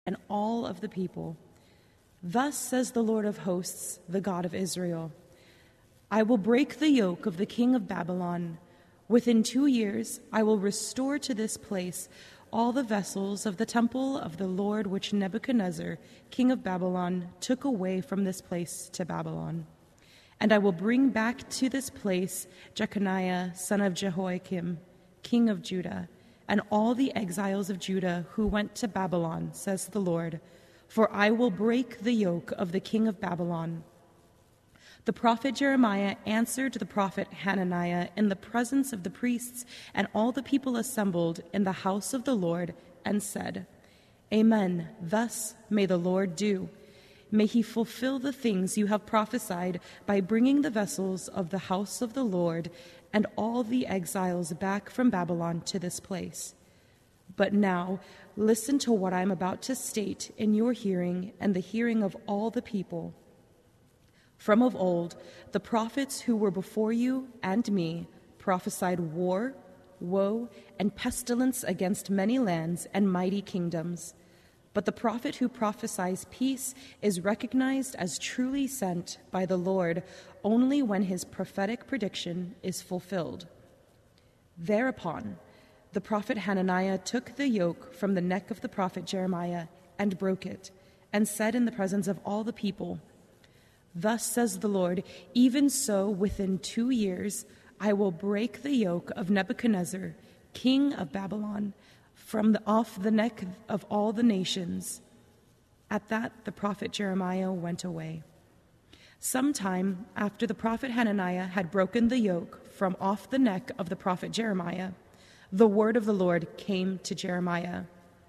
and all of the people. Thus says the Lord of hosts, the God of Israel, I will break the yoke of the king of Babylon. Within 2 years I will restore to this place all the vessels of the temple of the Lord which Nebuchadnezzar, king of Babylon, took away from this place to Babylon. And I will bring back to this place Jeconiah, son of Jehoiakim, king of Judah, and all the exiles of Judah who went to Babylon, says the Lord, for I will break the yoke of the king of Babylon. The prophet Jeremiah answered the prophet Hananiah in the presence of the priests and all the people assembled in the house of the Lord, and said, Amen, thus may the Lord do. May he fulfill the things you have prophesied by bringing the vessels of the house of the Lord and all the exiles back from Babylon to this place. But now listen to what I am about to state in your hearing and the hearing of all the people. From of old, the prophets who were before you and me prophesied war, woe, and pestilence against many lands and mighty kingdoms. But the prophet who prophesies peace is recognized as truly sent by the Lord only when his prophetic prediction is fulfilled. Thereupon, the prophet Hananiah took the yoke from the neck of the prophet Jeremiah and broke it, and said in the presence of all the people, Thus says the Lord, even so within 2 years I will break the yoke of Nebuchadnezzar, king of Babylon, from off the neck of all the nations. At that the prophet Jeremiah went away. Sometime after the prophet Hananiah had broken the yoke from off the neck of the prophet Jeremiah, the word of the Lord came to Jeremiah.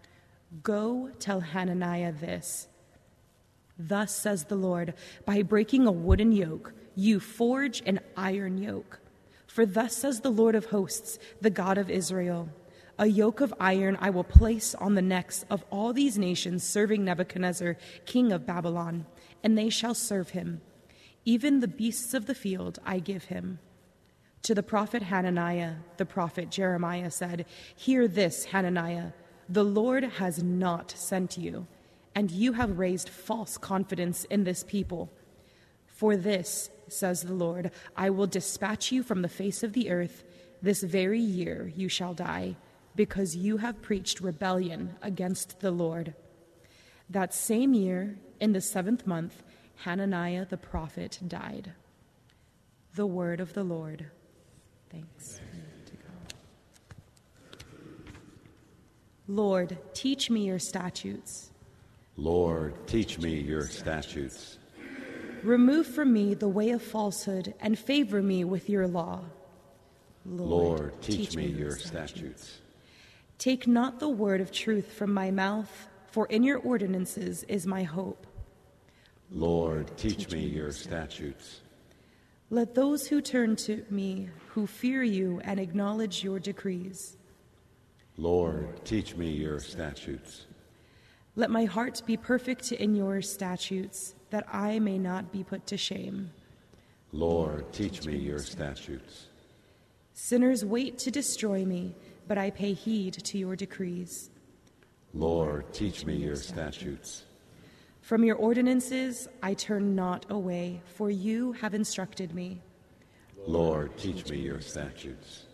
Go tell Hananiah this. Thus says the Lord, by breaking a wooden yoke, you forge an iron yoke. For thus says the Lord of hosts, the God of Israel, a yoke of iron I will place on the necks of all these nations serving Nebuchadnezzar, king of Babylon, and they shall serve him. Even the beasts of the field I give him. To the prophet Hananiah, the prophet Jeremiah said, Hear this, Hananiah, the Lord has not sent you, and you have raised false confidence in this people. For this, says the Lord, I will dispatch you from the face of the earth. This very year you shall die, because you have preached rebellion against the Lord. That same year, in the 7th month, Hananiah the prophet died. The word of the Lord. Thanks be to God. Lord, teach me your statutes. Lord, teach me your statutes. Remove from me the way of falsehood and favor me with your law. Lord, teach me your statutes. Take not the word of truth from my mouth, for in your ordinances is my hope. Lord, teach me your statutes. Let those who turn to me, who fear you and acknowledge your decrees. Lord, teach me your statutes. Let my heart be perfect in your statutes, that I may not be put to shame. Lord, teach me your statutes. Sinners wait to destroy me, but I pay heed to your decrees. Lord, teach me your statutes. From your ordinances I turn not away, for you have instructed me. Lord, teach me your statutes.